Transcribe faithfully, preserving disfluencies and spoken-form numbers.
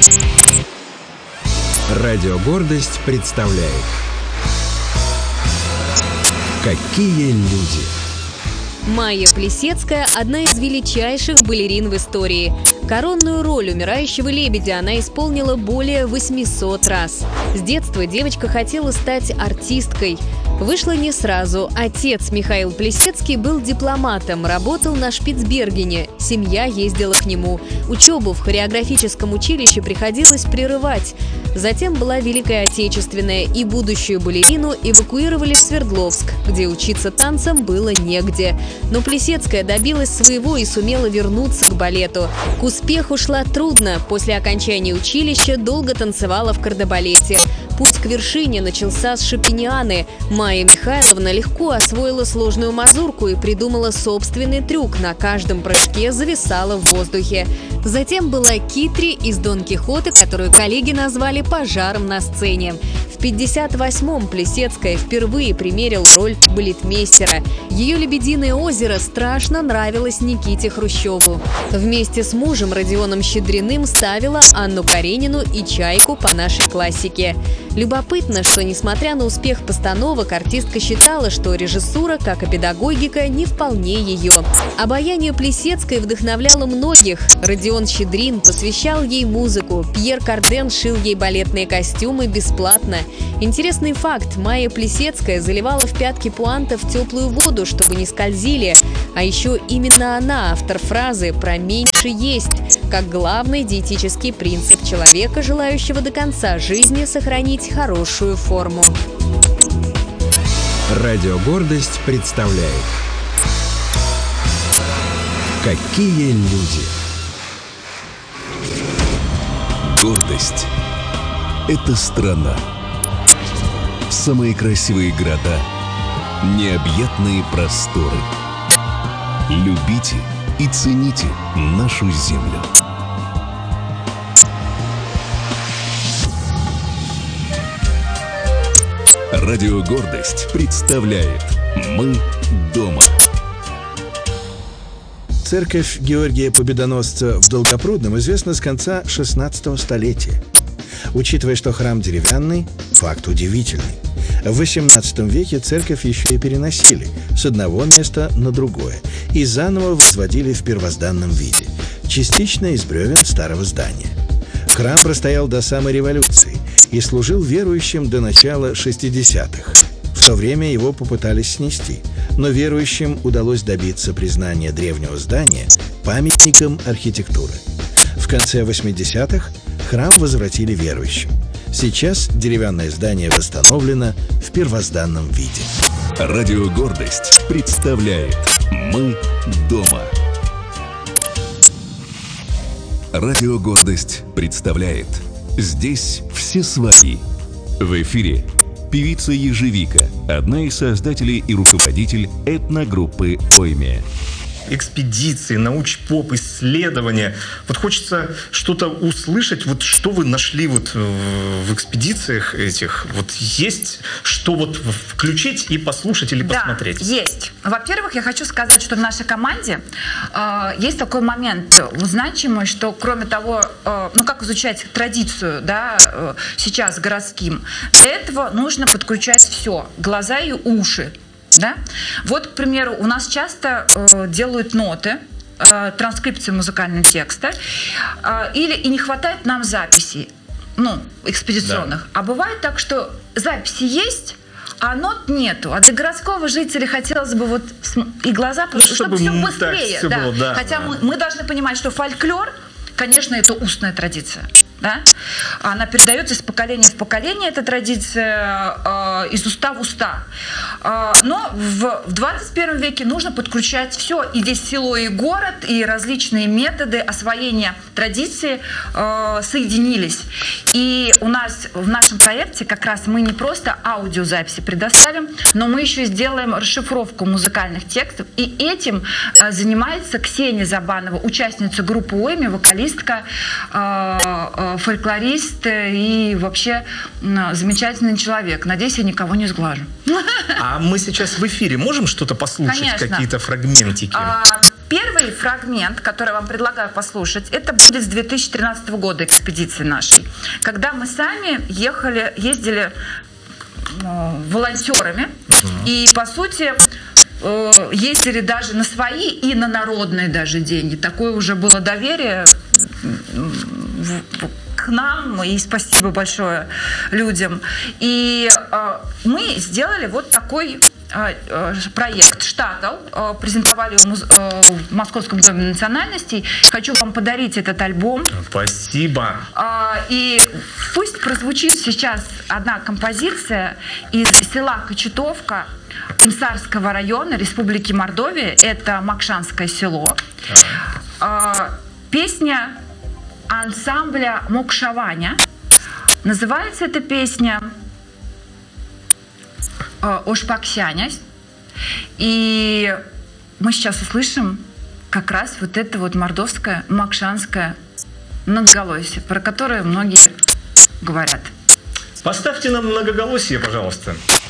Радио «Гордость» представляет «Какие люди». Майя Плисецкая – одна из величайших балерин в истории. Коронную роль умирающего лебедя она исполнила более восьмисот раз. С детства девочка хотела стать артисткой. Вышло не сразу. Отец Михаил Плисецкий был дипломатом, работал на Шпицбергене. Семья ездила к нему. Учебу в хореографическом училище приходилось прерывать. Затем была Великая Отечественная, и будущую балерину эвакуировали в Свердловск, где учиться танцам было негде. Но Плисецкая добилась своего и сумела вернуться к балету. К успеху шла трудно. После окончания училища долго танцевала в кардебалете. Путь к вершине начался с Шопенианы. Майя Михайловна легко освоила сложную мазурку и придумала собственный трюк. На каждом прыжке зависала в воздухе. Затем была Китри из Дон Кихота, которую коллеги назвали пожаром на сцене. В пятьдесят восьмом Плисецкая впервые примерила роль балетмейстера. Ее «Лебединое озеро» страшно нравилось Никите Хрущеву. Вместе с мужем Родионом Щедриным ставила Анну Каренину и «Чайку» по нашей классике. Любопытно, что, несмотря на успех постановок, артистка считала, что режиссура, как и педагогика, не вполне ее. Обаяние Плисецкой вдохновляло многих. Родион Щедрин посвящал ей музыку, Пьер Карден шил ей балетные костюмы бесплатно. Интересный факт: Майя Плисецкая заливала в пятки пуантов теплую воду, чтобы не скользили. А еще именно она автор фразы про «меньше есть», как главный диетический принцип человека, желающего до конца жизни сохранить хорошую форму. Радио «Гордость» представляет «Какие люди». Гордость – это страна. Самые красивые города, необъятные просторы. Любите и цените нашу землю. Радио «Гордость» представляет «Мы дома». Церковь Георгия Победоносца в Долгопрудном известна с конца шестнадцатого столетия. Учитывая, что храм деревянный, факт удивительный. В восемнадцатом веке церковь еще и переносили с одного места на другое и заново возводили в первозданном виде, частично из бревен старого здания. Храм простоял до самой революции и служил верующим до начала шестидесятых. В то время его попытались снести, но верующим удалось добиться признания древнего здания памятником архитектуры. В конце восьмидесятых храм возвратили верующим. Сейчас деревянное здание восстановлено в первозданном виде. Радио «Гордость» представляет «Мы дома». Радио «Гордость» представляет «Здесь все свои». В эфире певица Ежевика, одна из создателей и руководитель этногруппы «Ойме». Экспедиции, науч-поп, исследования. Вот хочется что-то услышать, вот что вы нашли вот в экспедициях этих. Вот есть что вот включить и послушать или посмотреть? Да, есть. Во-первых, я хочу сказать, что в нашей команде э, есть такой момент значимый, что кроме того, э, ну как изучать традицию, да, э, сейчас городским, для этого нужно подключать все, глаза и уши. Да? Вот, к примеру, у нас часто э, делают ноты, э, транскрипции музыкального текста, э, или и не хватает нам записей, ну, экспедиционных. Да. А бывает так, что записи есть, а нот нету. А для городского жителя хотелось бы вот и глаза, ну, чтобы, чтобы все быстрее. Все да. было, да, Хотя да. Мы, мы должны понимать, что фольклор, конечно, это устная традиция. Да? Она передается из поколения в поколение, эта традиция, э, из уста в уста. Э, но в, в двадцать первом веке нужно подключать все. И здесь село и город, и различные методы освоения традиции э, соединились. И у нас в нашем проекте как раз мы не просто аудиозаписи предоставим, но мы еще сделаем расшифровку музыкальных текстов. И этим э, занимается Ксения Забанова, участница группы «Ойме», вокалистка, э, фольклорист и вообще замечательный человек. Надеюсь, я никого не сглажу. А мы сейчас в эфире можем что-то послушать? Конечно. Какие-то фрагментики? А, Первый фрагмент, который я вам предлагаю послушать, это будет с две тысячи тринадцатого года экспедиции нашей, когда мы сами ехали, ездили э, волонтерами и, по сути, э, ездили даже на свои и на народные даже деньги. Такое уже было доверие к нам, и спасибо большое людям. И э, мы сделали вот такой э, проект «Штаттл», э, презентовали его э, в Московском доме национальностей. Хочу вам подарить этот альбом. Спасибо. Э, и пусть прозвучит сейчас одна композиция из села Кочетовка Имсарского района Республики Мордовия. Это Макшанское село. Э, песня ансамбля Мокшаваня. Называется эта песня «Ошпаксянясь». И мы сейчас услышим как раз вот это вот мордовское, макшанское многоголосие, про которое многие говорят. Поставьте нам многоголосие, пожалуйста.